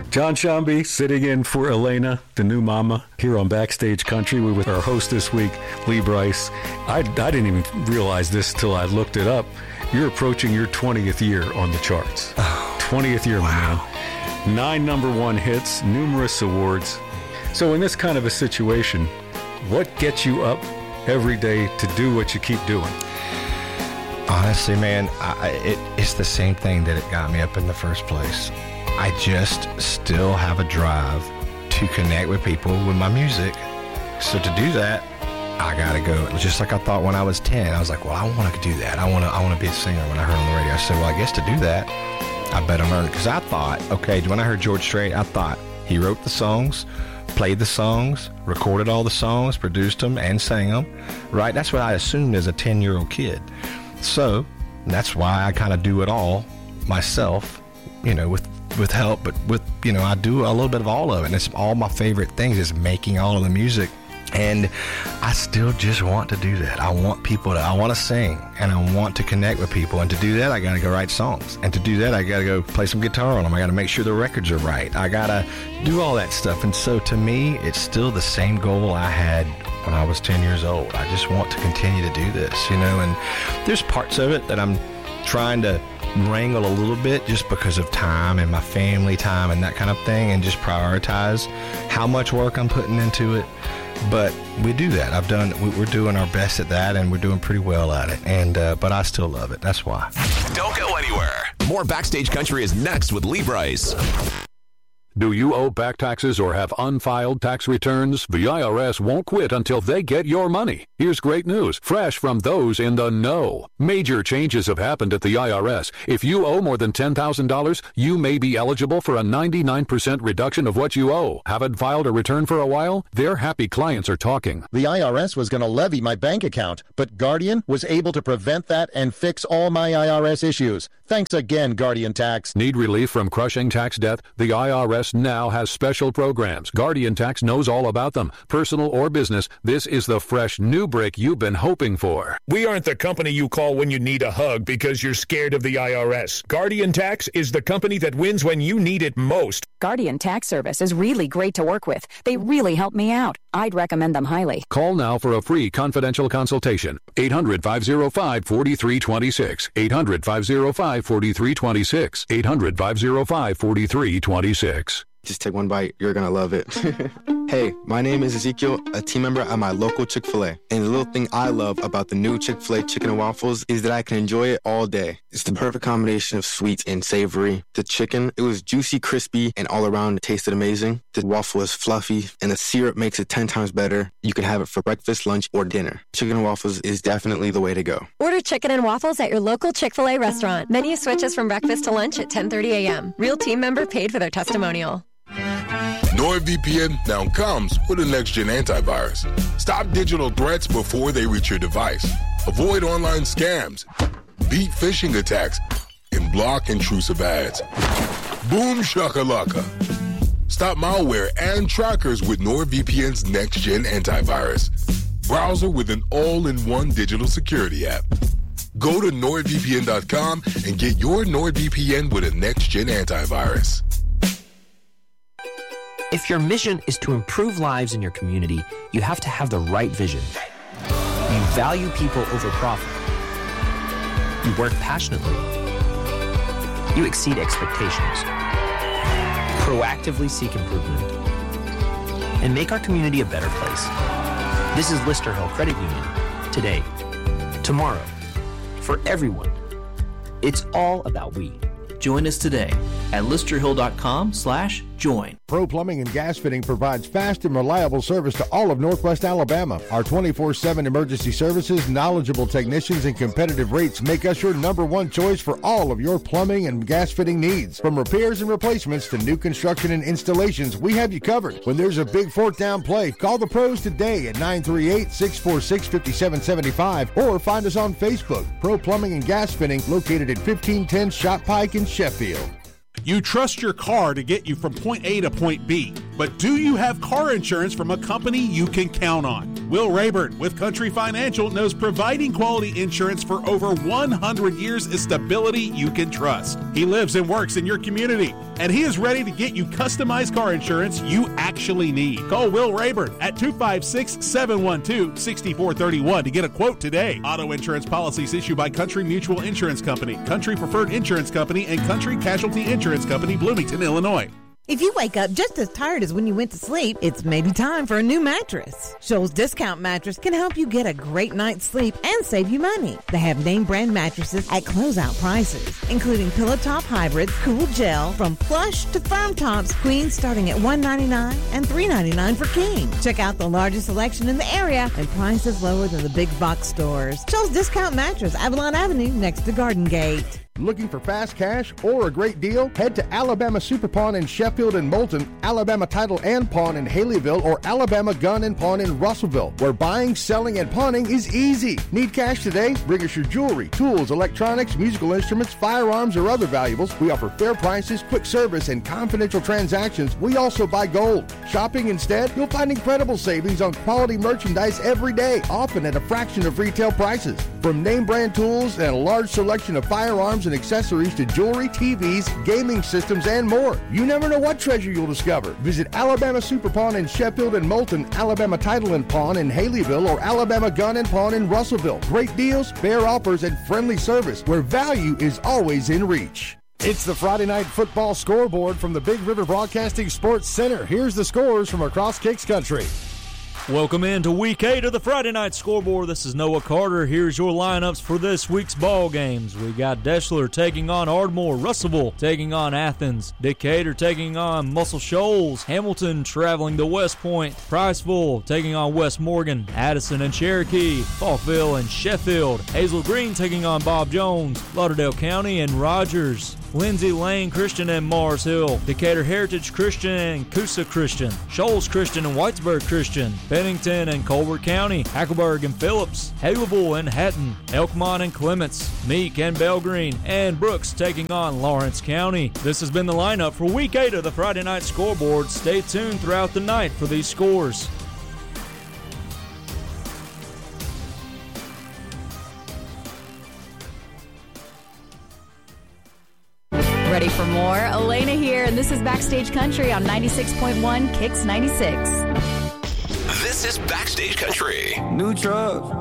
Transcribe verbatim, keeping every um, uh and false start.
John Shambi sitting in for Elena, the new mama, here on Backstage Country. We're with our host this week, Lee Brice. I, I didn't even realize this till I looked it up. You're approaching your twentieth year on the charts. Oh, twentieth year, wow. man. Nine number one hits, numerous awards. So in this kind of a situation, what gets you up every day to do what you keep doing? Honestly, man, I, it, it's the same thing that it got me up in the first place. I just still have a drive to connect with people with my music. So to do that, I gotta go. Just like I thought when I was ten, I was like, well, I want to do that. I want to I want to be a singer. When I heard on the radio, I said, well, I guess to do that, I better learn it. Because I thought, okay, when I heard George Strait, I thought he wrote the songs, played the songs, recorded all the songs, produced them, and sang them, right? That's what I assumed as a ten-year-old kid. So that's why I kind of do it all myself, you know, with with help, but with, you know, I do a little bit of all of it. And it's all my favorite things is making all of the music. And I still just want to do that. I want people to, I want to sing, and I want to connect with people. And to do that, I got to go write songs. And to do that, I got to go play some guitar on them. I got to make sure the records are right. I got to do all that stuff. And so to me, it's still the same goal I had when I was ten years old. I just want to continue to do this, you know, and there's parts of it that I'm trying to wrangle a little bit just because of time and my family time and that kind of thing, and just prioritize how much work I'm putting into it. But we do that. I've done, we're doing our best at that, and we're doing pretty well at it. And, uh, but I still love it. That's why. Don't go anywhere. More Backstage Country is next with Lee Brice. Do you owe back taxes or have unfiled tax returns? The I R S won't quit until they get your money. Here's great news, fresh from those in the know. Major changes have happened at the I R S. If you owe more than ten thousand dollars, you may be eligible for a ninety-nine percent reduction of what you owe. Haven't filed a return for a while? Their happy clients are talking. The I R S was going to levy my bank account, but Guardian was able to prevent that and fix all my I R S issues. Thanks again, Guardian Tax. Need relief from crushing tax debt? The I R S now has special programs. Guardian Tax knows all about them. Personal or business, this is the fresh new break you've been hoping for. We aren't the company you call when you need a hug because you're scared of the I R S. Guardian Tax is the company that wins when you need it most. Guardian Tax Service is really great to work with. They really help me out. I'd recommend them highly. Call now for a free confidential consultation. eight hundred, five oh five, four three two six. eight hundred, five oh five, four three two six. eight hundred, five oh five, four three two six. Just take one bite. You're going to love it. Hey, my name is Ezekiel, a team member at my local Chick-fil-A. And the little thing I love about the new Chick-fil-A chicken and waffles is that I can enjoy it all day. It's the perfect combination of sweet and savory. The chicken, it was juicy, crispy, and all around it tasted amazing. The waffle is fluffy, and the syrup makes it ten times better. You can have it for breakfast, lunch, or dinner. Chicken and waffles is definitely the way to go. Order chicken and waffles at your local Chick-fil-A restaurant. Menu switches from breakfast to lunch at ten thirty a.m. Real team member paid for their testimonial. NordVPN now comes with a next-gen antivirus. Stop digital threats before they reach your device. Avoid online scams, beat phishing attacks, and block intrusive ads. Boom shakalaka. Stop malware and trackers with NordVPN's next-gen antivirus. Browser with an all-in-one digital security app. Go to nord V P N dot com and get your NordVPN with a next-gen antivirus. If your mission is to improve lives in your community, you have to have the right vision. You value people over profit. You work passionately. You exceed expectations. Proactively seek improvement. And make our community a better place. This is Lister Hill Credit Union. Today. Tomorrow. For everyone. It's all about we. Join us today at listerhill.com slash join. Pro Plumbing and Gas Fitting provides fast and reliable service to all of Northwest Alabama. Our twenty-four seven emergency services, knowledgeable technicians, and competitive rates make us your number one choice for all of your plumbing and gas fitting needs. From repairs and replacements to new construction and installations, we have you covered. When there's a big fourth down play, call the pros today at nine three eight, six four six, five seven seven five or find us on Facebook. Pro Plumbing and Gas Fitting, located at fifteen ten Shot Pike in Sheffield. You trust your car to get you from point A to point B. But do you have car insurance from a company you can count on? Will Rayburn with Country Financial knows providing quality insurance for over one hundred years is stability you can trust. He lives and works in your community, and he is ready to get you customized car insurance you actually need. Call Will Rayburn at two five six, seven one two, six four three one to get a quote today. Auto insurance policies issued by Country Mutual Insurance Company, Country Preferred Insurance Company, and Country Casualty Insurance Company, Bloomington, Illinois. If you wake up just as tired as when you went to sleep, it's maybe time for a new mattress. Shoals Discount Mattress can help you get a great night's sleep and save you money. They have name brand mattresses at closeout prices, including Pillow Top Hybrids, Cool Gel, from plush to firm tops, queens starting at one hundred ninety-nine dollars and three hundred ninety-nine dollars for king. Check out the largest selection in the area and prices lower than the big box stores. Shoals Discount Mattress, Avalon Avenue, next to Garden Gate. Looking for fast cash or a great deal? Head to Alabama Super Pawn in Sheffield and Moulton, Alabama Title and Pawn in Haleyville, or Alabama Gun and Pawn in Russellville, where buying, selling, and pawning is easy. Need cash today? Bring us your jewelry, tools, electronics, musical instruments, firearms, or other valuables. We offer fair prices, quick service, and confidential transactions. We also buy gold. Shopping instead? You'll find incredible savings on quality merchandise every day, often at a fraction of retail prices. From name brand tools and a large selection of firearms and accessories to jewelry, T Vs, gaming systems, and more. You never know what treasure you'll discover. Visit Alabama Super Pawn in Sheffield and Moulton, Alabama Title and Pawn in Haleyville, or Alabama Gun and Pawn in Russellville. Great deals, fair offers, and friendly service where value is always in reach. It's the Friday Night Football Scoreboard from the Big River Broadcasting Sports Center. Here's the scores from across Kicks Country. Welcome into Week eight of the Friday Night Scoreboard. This is Noah Carter. Here's your lineups for this week's ball games. We got Deschler taking on Ardmore, Russellville taking on Athens, Decatur taking on Muscle Shoals, Hamilton traveling to West Point, Priceville taking on West Morgan, Addison and Cherokee, Falkville and Sheffield, Hazel Green taking on Bob Jones, Lauderdale County and Rogers, Lindsay Lane Christian and Mars Hill, Decatur Heritage Christian and Coosa Christian, Shoals Christian and Whitesburg Christian, Bennington and Colbert County, Hackleburg and Phillips, Haleville and Hatton, Elkmont and Clements, Meek and Belgreen, and Brooks taking on Lawrence County. This has been the lineup for Week eight of the Friday Night Scoreboard. Stay tuned throughout the night for these scores. Ready for more? Elena here, and this is Backstage Country on ninety-six point one Kicks ninety-six. This is Backstage Country. New truck.